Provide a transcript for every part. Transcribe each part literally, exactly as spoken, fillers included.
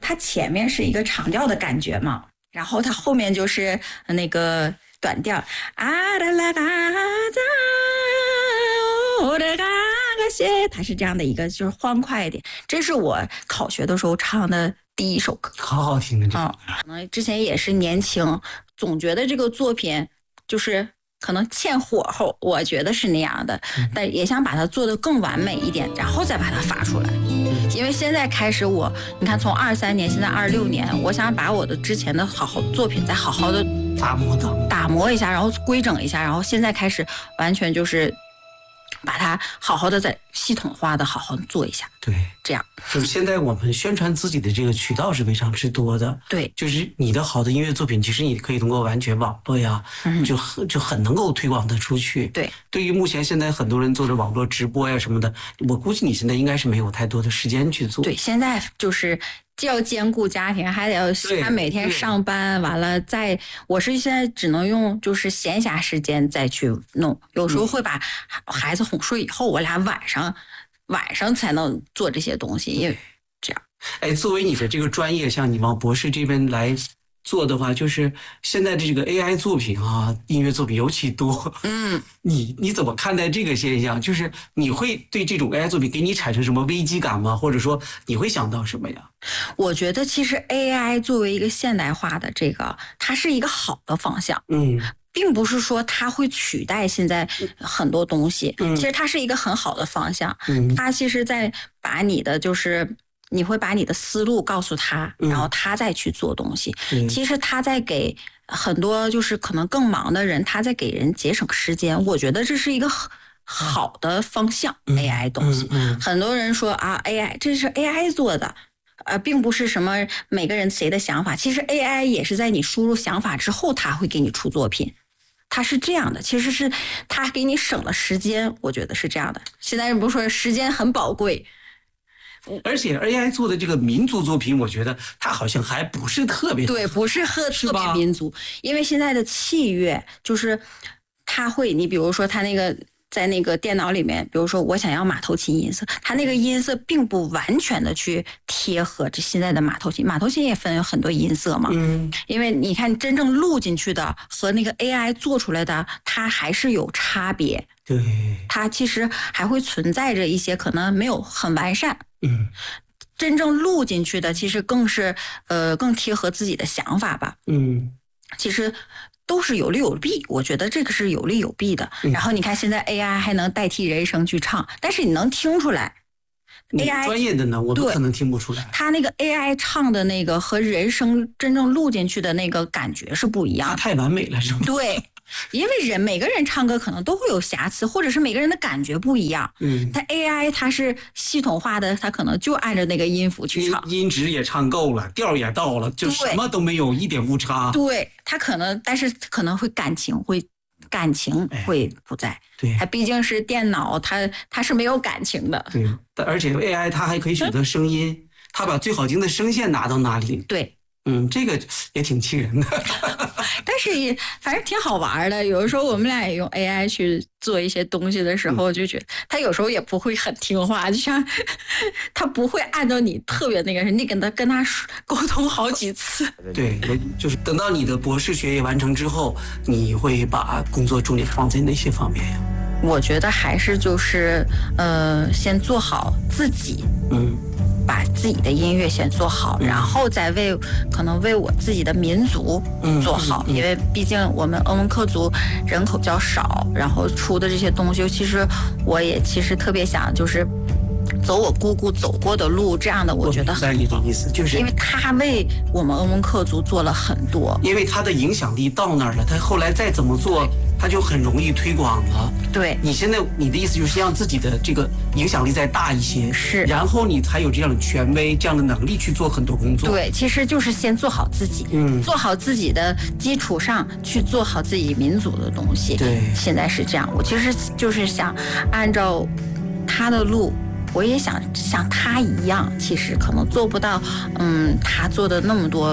它前面是一个长调的感觉嘛，然后它后面就是那个短调啊啦啦嘎咋我的嘎嘎些，它是这样的一个，就是欢快一点。这是我考学的时候唱的第一首歌， 好好听的这个。嗯，之前也是年轻，总觉得这个作品就是可能欠火候，我觉得是那样的，嗯、但也想把它做得更完美一点，然后再把它发出来。因为现在开始我，你看从二三年，现在二六年，我想把我的之前的好好作品再好好的打磨打磨打磨一下，然后规整一下，然后现在开始完全就是把它好好的再系统化的好好做一下。 对， 这样就是现在我们宣传自己的这个渠道是非常之多的。 对， 就是你的好的音乐作品，其实你可以通过完全网络呀，嗯、就很就很能够推广的出去。 对， 对于目前现在很多人做的网络直播呀什么的，我估计你现在应该是没有太多的时间去做。 对，现在就是既要兼顾家庭，还得要他每天上班，完了再，我是现在只能用就是闲暇时间再去弄，有时候会把孩子哄睡以后，我俩晚上晚上才能做这些东西，因为这样。 哎，作为你的这个专业，像你往博士这边来做的话，就是现在的这个 A I 作品啊，音乐作品尤其多。 嗯， 你你怎么看待这个现象？就是你会对这种 A I 作品给你产生什么危机感吗？或者说你会想到什么呀？ 我觉得其实 A I 作为一个现代化的这个，它是一个好的方向。 嗯。 并不是说它会取代现在很多东西， 嗯、 其实它是一个很好的方向。 嗯、 它其实在把你的就是你会把你的思路告诉他， 嗯、 然后他再去做东西。 嗯、 其实他在给很多就是可能更忙的人，他在给人节省时间。我觉得这是一个好的方向。 嗯、 A I 东西， 嗯嗯、 很多人说啊 ，A I 这是 A I 做的。呃，并不是什么每个人谁的想法，其实 A I 也是在你输入想法之后，它会给你出作品。它是这样的，其实是它给你省了时间，我觉得是这样的。现在人不是说时间很宝贵， 而且 A I 做的这个民族作品，我觉得它好像还不是特别对，不是特特别民族，因为现在的器乐就是它会，你比如说它那个。在那个电脑里面，比如说我想要马头琴音色，它那个音色并不完全的去贴合这现在的马头琴，马头琴也分很多音色嘛。 嗯， 因为你看真正录进去的和那个 A I 做出来的，它还是有差别。 对， 它其实还会存在着一些可能没有很完善。 嗯， 真正录进去的，其实更是呃更贴合自己的想法吧。 嗯， 其实。都是有利有弊，我觉得这个是有利有弊的。嗯、然后你看，现在 A I 还能代替人声去唱，但是你能听出来 ，A I 专业的呢，我不可能听不出来。 他那个 A I 唱的那个和人声真正录进去的那个感觉是不一样的。 太完美了，是吗？ 对。因为人每个人唱歌可能都会有瑕疵，或者是每个人的感觉不一样。 嗯， 它 A I 它是系统化的，它可能就按照那个音符去唱， 音质也唱够了，调也到了，就什么都没有，一点误差。 对，它可能，但是可能会感情会感情会不在。哎、 对， 它毕竟是电脑，它它是没有感情的。 对，而且 A I 它还可以选择声音，嗯、它把最好听的声线拿到哪里？ 对。 嗯，这个也挺气人的， 但是也反正挺好玩的。有的时候我们俩也用 A I 去做一些东西的时候，就觉得他有时候也不会很听话，就像他不会按照你特别那个，你跟他跟他沟通好几次。 对，就是等到你的博士学业完成之后，你会把工作重点放在哪些方面呀？ 我觉得还是就是呃，先做好自己，嗯。把自己的音乐先做好，然后再为可能为我自己的民族做好，嗯嗯嗯、因为毕竟我们鄂温克族人口较少，然后出的这些东西，其实我也其实特别想就是走我姑姑走过的路，这样的我觉得很你的意思就是， 因为他为我们鄂温克族做了很多， 因为他的影响力到那儿了，他后来再怎么做。他就很容易推广了。 对， 你现在你的意思就是让自己的这个影响力再大一些， 是， 然后你才有这样的权威、这样的能力去做很多工作。 对，其实就是先做好自己，嗯，做好自己的基础上去做好自己民族的东西。 对， 现在是这样，我其实就是想按照他的路。我也想像他一样，其实可能做不到，嗯，他做的那么多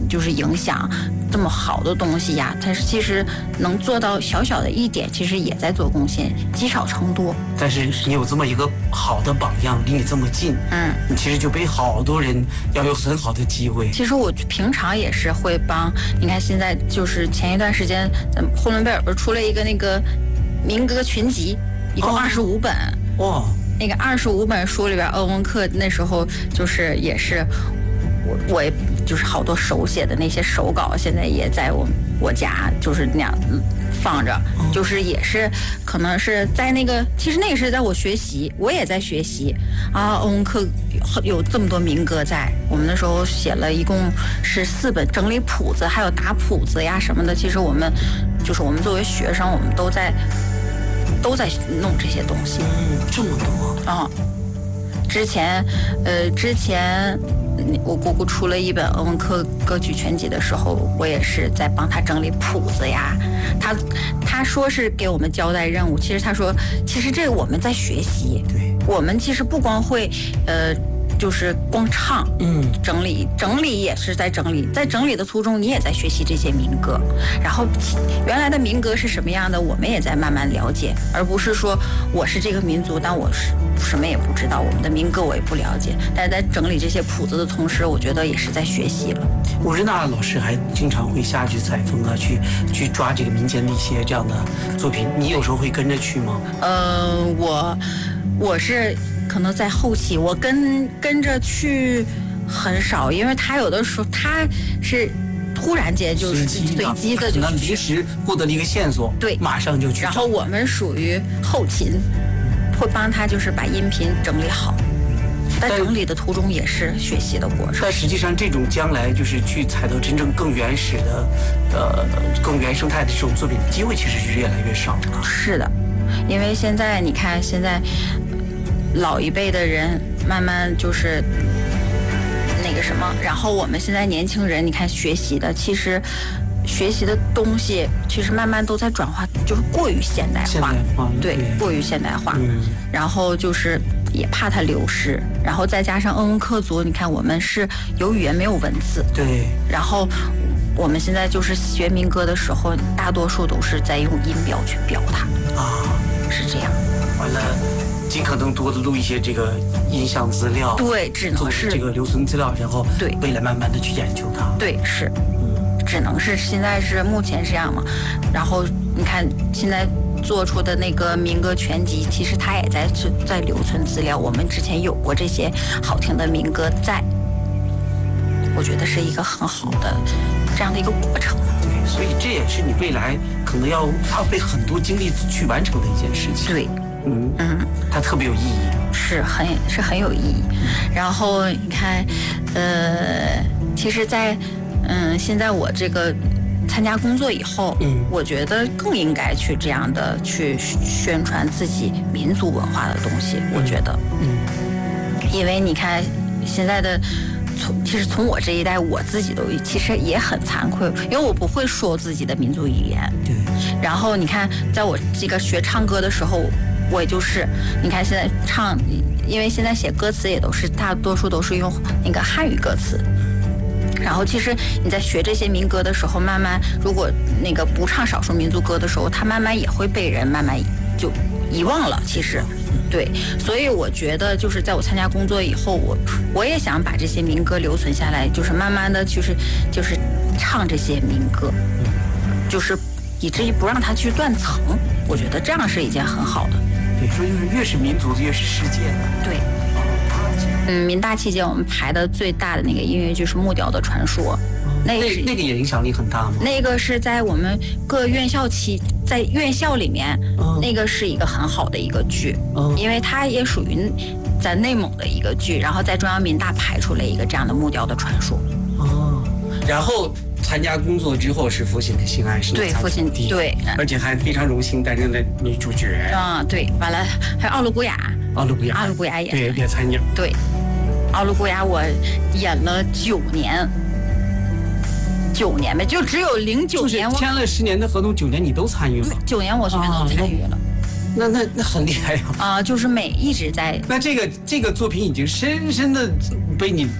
就是影响这么好的东西呀，它其实能做到小小的一点，其实也在做贡献，积少成多。 但是你有这么一个好的榜样，离你这么近，嗯，你其实就被好多人要有很好的机会。 其实我平常也是会帮，你看现在就是前一段时间，呼伦贝尔不是出了一个那个民歌群集，一共二十五本，哇、哦。那个二十五本书里边，鄂温克那时候就是也是我我也就是好多手写的那些手稿，现在也在我我家就是那样放着，就是也是可能是在那个，其实那个是在我学习，我也在学习啊。鄂温克有这么多民歌在，我们那时候写了一共是四本，整理谱子，还有打谱子呀什么的。其实我们就是我们作为学生，我们都在。都在弄这些东西， 嗯，这么多啊、嗯！之前，呃，之前我姑姑出了一本鄂温克歌曲全集的时候，我也是在帮她整理谱子呀。她她说是给我们交代任务，其实她说，其实这个我们在学习， 对， 我们其实不光会，呃。就是光唱，嗯，整理整理也是在整理，在整理的途中，你也在学习这些民歌，然后原来的民歌是什么样的，我们也在慢慢了解，而不是说我是这个民族，但我是什么也不知道，我们的民歌我也不了解，但是在整理这些谱子的同时，我觉得也是在学习了。 吴日娜老师还经常会下去采风啊，去去抓这个民间的一些这样的作品，你有时候会跟着去吗？ 呃，我我是。可能在后期，我跟跟着去很少，因为他有的时候他是突然间就是随机的，就可能临时获得了一个线索， 对， 马上就去。 然后我们属于后勤，会帮他就是把音频整理好。在整理的途中也是学习的过程。 但实际上，这种将来就是去采到真正更原始的、呃更原生态的这种作品机会，其实是越来越少了。 是的，因为现在你看，现在。老一辈的人慢慢就是那个什么，然后我们现在年轻人，你看学习的，其实学习的东西其实慢慢都在转化，就是过于现代化， 现代化对，对过于现代化、嗯，然后就是也怕它流失，然后再加上鄂温克族，你看我们是有语言没有文字， 对， 然后我们现在就是学民歌的时候，大多数都是在用音标去标它啊，是这样， 完了。尽可能多的录一些这个音像资料， 对，只能是这个留存资料，然后对未来慢慢的去研究它。 对，是，嗯，只能是现在是目前这样嘛。然后你看现在做出的那个民歌全集，其实它也在在留存资料。我们之前有过这些好听的民歌在，我觉得是一个很好的这样的一个过程。 对，所以这也是你未来可能要花费很多精力去完成的一件事情。 对。 嗯嗯，它特别有意义， 是很是很有意义。然后你看，呃，其实在，嗯，现在我这个参加工作以后，嗯，我觉得更应该去这样的去宣传自己民族文化的东西。我觉得，嗯，因为你看现在的。从其实从我这一代，我自己都其实也很惭愧，因为我不会说自己的民族语言。对。然后你看，在我这个学唱歌的时候，我也就是，你看现在唱，因为现在写歌词也都是大多数都是用那个汉语歌词。然后其实你在学这些民歌的时候，慢慢如果那个不唱少数民族歌的时候，它慢慢也会被人慢慢就遗忘了。其实。对，所以我觉得就是在我参加工作以后，我我也想把这些民歌留存下来，就是慢慢的就是就是唱这些民歌，就是以至于不让它去断层。我觉得这样是一件很好的。 对，说就是越是民族越是世界。 对。嗯，民大期间我们排的最大的那个音乐剧是《木雕的传说》。 那个那个也影响力很大吗？ 那个是在我们各院校期，在院校里面，嗯、那个是一个很好的一个剧，嗯、因为它也属于在内蒙的一个剧，然后在中央民大排出了一个这样的木雕的传说。 哦，然后参加工作之后是父亲的心爱是对父亲对， 而且还非常荣幸担任了女主角。 啊、嗯，对，完了还有奥鲁古雅， 奥鲁古雅， 奥鲁古雅也对也参演。 对，奥鲁古雅我演了九年。九年呗，就只有零九年我签了十年的合同，九年你都参与了。 九年我全都参与了。 那那那很厉害呀！ 啊、呃，就是每一直在。 那这个这个作品已经深深的被你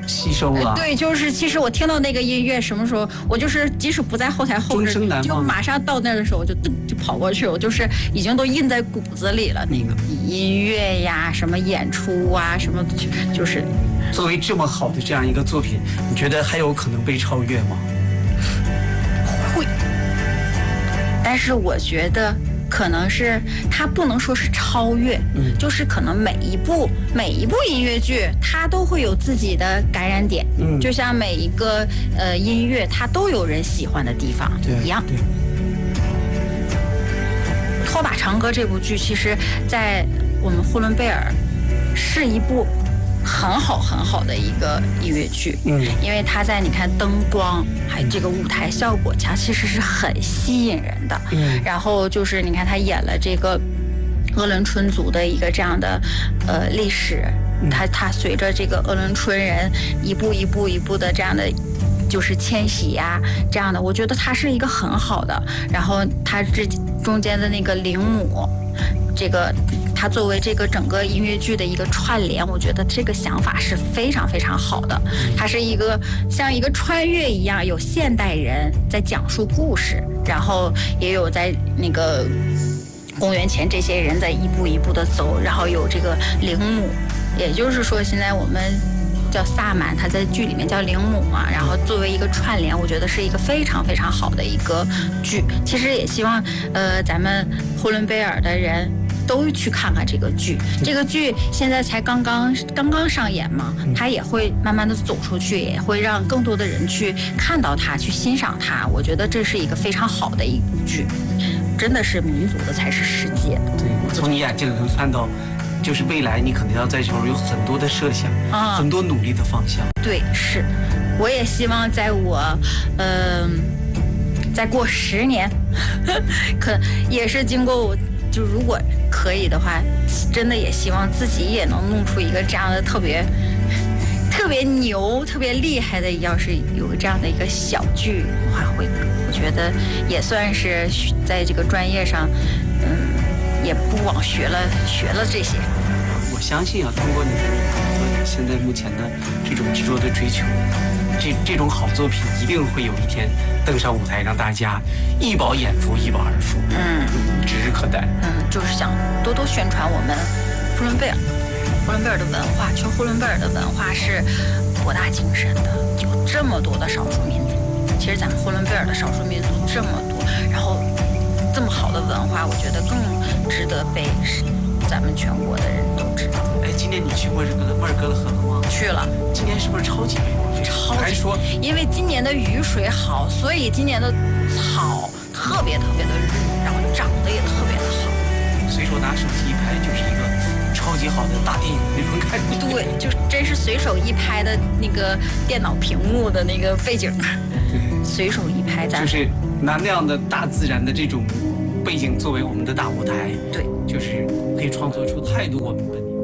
吸收了。 对，就是其实我听到那个音乐什么时候，我就是即使不在后台后置，就马上到那的时候，我就噔就跑过去，我就是已经都印在骨子里了。那个音乐呀，什么演出啊，什么就是。 作为这么好的这样一个作品，你觉得还有可能被超越吗？ 会，但是我觉得。可能是它不能说是超越，嗯，就是可能每一部每一部音乐剧，它都会有自己的感染点，嗯，就像每一个呃音乐，它都有人喜欢的地方一样。对。《拖把长歌》这部剧，其实，在我们呼伦贝尔是一部很好很好的一个音乐剧，嗯，因为它在你看灯光还有这个舞台效果，它其实是很吸引人的，嗯，然后就是你看他演了这个鄂伦春族的一个这样的呃历史，他他随着这个鄂伦春人一步一步一步的这样的就是迁徙呀、啊、这样的，我觉得它是一个很好的，然后它这中间的那个灵母，这个。它作为这个整个音乐剧的一个串联，我觉得这个想法是非常非常好的。它是一个像一个穿越一样，有现代人在讲述故事，然后也有在那个公元前这些人在一步一步的走，然后有这个灵母，也就是说现在我们叫萨满，他在剧里面叫灵母嘛，然后作为一个串联，我觉得是一个非常非常好的一个剧。其实也希望呃咱们呼伦贝尔的人。都去看看这个剧，这个剧现在才刚刚刚刚上演嘛，它也会慢慢的走出去，也会让更多的人去看到它，去欣赏它。我觉得这是一个非常好的一部剧，真的是民族的才是世界的。 对，我从你眼睛里能看到，就是未来你可能要在这块有很多的设想，啊，很多努力的方向。 对，是，我也希望在我，嗯、呃，再过十年，可也是经过我。就如果可以的话，真的也希望自己也能弄出一个这样的特别特别牛、特别厉害的，要是有这样的一个小剧的话，会我觉得也算是在这个专业上，嗯，也不枉学了学了这些。 我相信啊，通过你和你现在目前的这种执着的追求，这这种好作品一定会有一天登上舞台，让大家一饱眼福，一饱耳福。嗯，指日可待。 嗯，就是想多多宣传我们呼伦贝尔，呼伦贝尔的文化。其实呼伦贝尔的文化是博大精深的，有这么多的少数民族。其实咱们呼伦贝尔的少数民族这么多，然后这么好的文化，我觉得更值得被咱们全国的人都知道。 哎，今年你去过这个莫尔格的河了吗？ 去了。 今年是不是超级美？ 超级说，因为今年的雨水好，所以今年的草特别特别的绿，然后长得也特别的好。 随手拿手机一拍，就是一个超级好的大电影那种感觉。 对，就真是随手一拍的那个电脑屏幕的那个背景，随手一拍，咱就是拿那样的大自然的这种背景作为我们的大舞台。 对， 就是可以创作出太多我们本地。